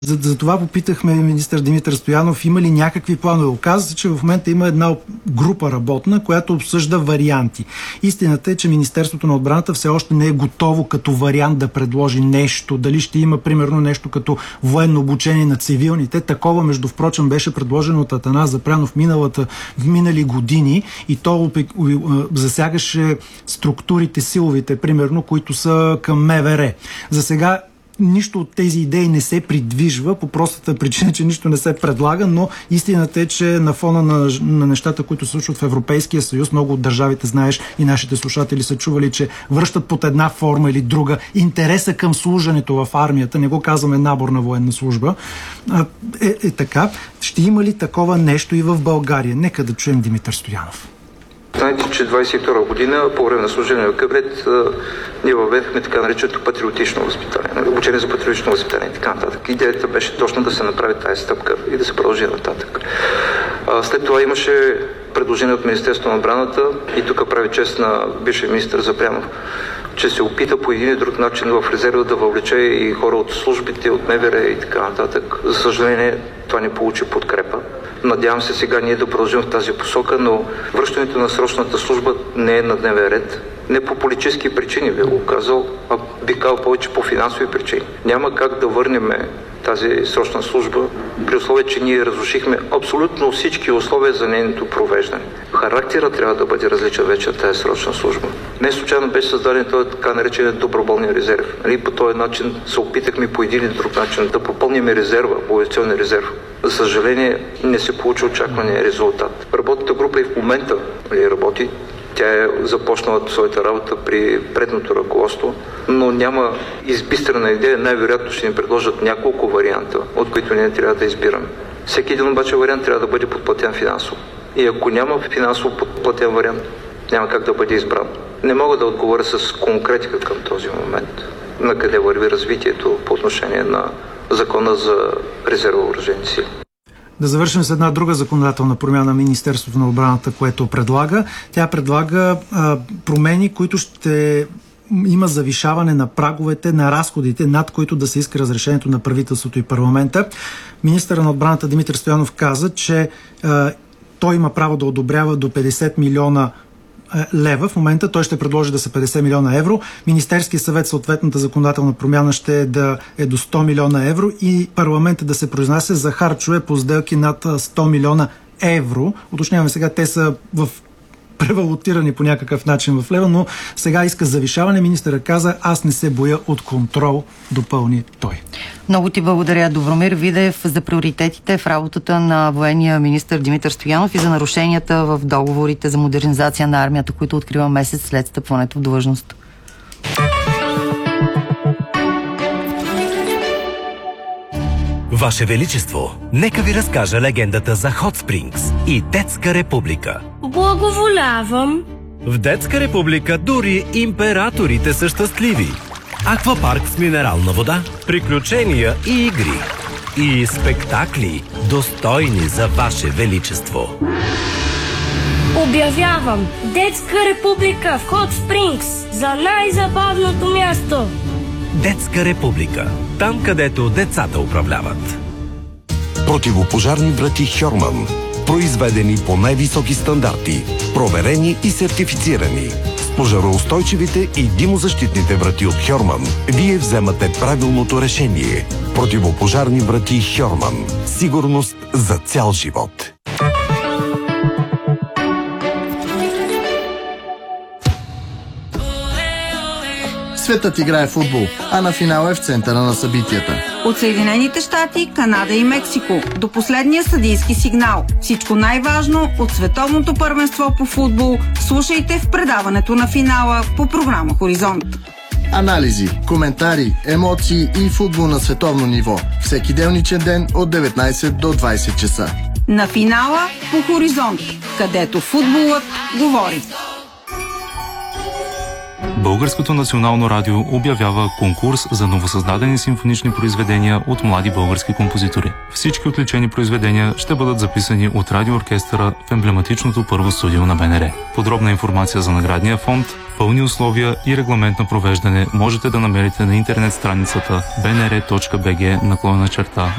За това попитахме министър Димитър Стоянов, има ли някакви планове. Оказва се, че в момента има една група работна, която обсъжда варианти. Истината е, че Министерството на отбраната все още не е готово като вариант да предложи нещо. Дали ще има, примерно, нещо като военно обучение на цивилните. Такова, между впрочем, беше предложено от Атанас Запрянов в минали години и то засягаше структурите силовите, примерно, които са към МВР. За сега нищо от тези идеи не се придвижва по простата причина, че нищо не се предлага, но истината е, че на фона на нещата, които се случват в Европейския съюз, много от държавите, знаеш, и нашите слушатели са чували, че връщат под една форма или друга интереса към служенето в армията, не го казваме набор на военна служба, е така. Ще има ли такова нещо и в България? Нека да чуем Димитър Стоянов. Знаете, че 22 година, по време на служебния кабинет, ние въведохме така нареченото патриотично възпитание, обучение за патриотично възпитание и така нататък. Идеята беше точно да се направи тази стъпка и да се продължи нататък. След това имаше предложение от Министерството на отбраната и тук прави чест на бившия министър Запрянов, че се опита по един и друг начин в резерва да въвлече и хора от службите, от МВР и така нататък. За съжаление, това не получи подкрепа. Надявам се сега ние да продължим в тази посока, но връщането на срочната служба не е на дневен ред. Не по политически причини, би го казал, а би казал повече по финансови причини. Няма как да върнем тази срочна служба при условие, че ние разрушихме абсолютно всички условия за нейното провеждане. Характера трябва да бъде различен вече от тази срочна служба. Не случайно беше създаден този така наречен доброволния резерв. По този начин се опитахме по един или друг начин да попълним резерва, мобилизационния резерв. За съжаление, не се получи очаквания резултат. Работната група и в момента работи. Тя е започнала своята работа при предното ръководство, но няма избистрена идея. Най-вероятно ще ни предложат няколко варианта, от които ние трябва да избираме. Всеки един обаче вариант трябва да бъде подплатен финансово. И ако няма финансово подплатен вариант, няма как да бъде избран. Не мога да отговоря с конкретика към този момент на къде върви развитието по отношение на Закона за резерва въоръжени сили. Да завършим с една друга законодателна промяна на Министерството на отбраната, което предлага. Тя предлага промени, които ще има завишаване на праговете на разходите, над които да се иска разрешението на правителството и парламента. Министърът на отбраната Димитър Стоянов каза, че той има право да одобрява до 50 милиона лева. В момента той ще предложи да са 50 милиона евро. Министерският съвет, съответната законодателна промяна ще е да е до 100 милиона евро и парламентът да се произнася за харчове по сделки над 100 милиона евро. Уточняваме сега, те са превалутирани по някакъв начин в лева, но сега иска завишаване. Министърът каза, аз не се боя от контрол, допълни той. Много ти благодаря, Добромир Видев, за приоритетите в работата на военния министър Димитър Стоянов и за нарушенията в договорите за модернизация на армията, които открива месец след стъпването в длъжност. Ваше Величество, нека ви разкажа легендата за Hot Springs и Детска република. Благоволявам. В Детска република дори императорите са щастливи. Аквапарк с минерална вода, приключения и игри. И спектакли, достойни за Ваше Величество. Обявявам Детска република в Hot Springs за най-забавното място. Детска република. Там, където децата управляват. Противопожарни врати Хьорман. Произведени по най-високи стандарти. Проверени и сертифицирани. С пожароустойчивите и димозащитните врати от Хьорман вие вземате правилното решение. Противопожарни врати Хьорман. Сигурност за цял живот. Светът играе футбол, а на финал е в центъра на събитията. От Съединените щати, Канада и Мексико до последния съдийски сигнал. Всичко най-важно от световното първенство по футбол слушайте в предаването на финала по програма Хоризонт. Анализи, коментари, емоции и футбол на световно ниво. Всеки делничен ден от 19 до 20 часа. На финала по Хоризонт, където футболът говори. Българското национално радио обявява конкурс за новосъздадени симфонични произведения от млади български композитори. Всички отличени произведения ще бъдат записани от радиооркестъра в емблематичното първо студио на БНР. Подробна информация за наградния фонд, пълни условия и регламент на провеждане можете да намерите на интернет страницата bnr.bg/2022.